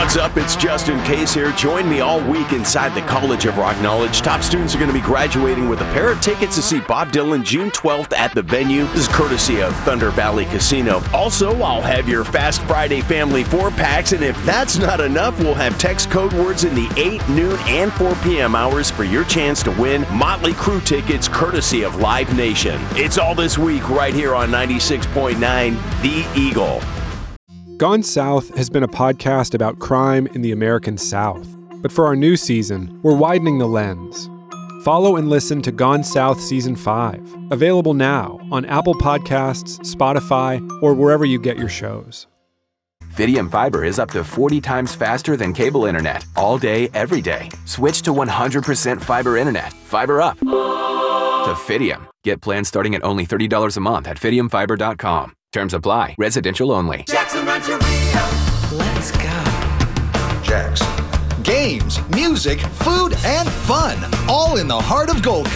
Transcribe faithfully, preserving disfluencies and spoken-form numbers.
What's up? It's Justin Case here. Join me all week inside the College of Rock Knowledge. Top students are going to be graduating with a pair of tickets to see Bob Dylan June twelfth at the venue. This is courtesy of Thunder Valley Casino. Also, I'll have your Fast Friday family four-packs, and if that's not enough, we'll have text code words in the eight, noon, and four p.m. hours for your chance to win Motley Crue tickets courtesy of Live Nation. It's all this week right here on ninety-six point nine The Eagle. Gone South has been a podcast about crime in the American South. But for our new season, we're widening the lens. Follow and listen to Gone South Season five, available now on Apple Podcasts, Spotify, or wherever you get your shows. Fidium Fiber is up to forty times faster than cable internet, all day, every day. Switch to one hundred percent fiber internet. Fiber up to Fidium. Get plans starting at only thirty dollars a month at fidium fiber dot com. Terms apply. Residential only. Jackson Rancheria. Let's go. Jackson. Games, music, food, and fun, all in the heart of Gold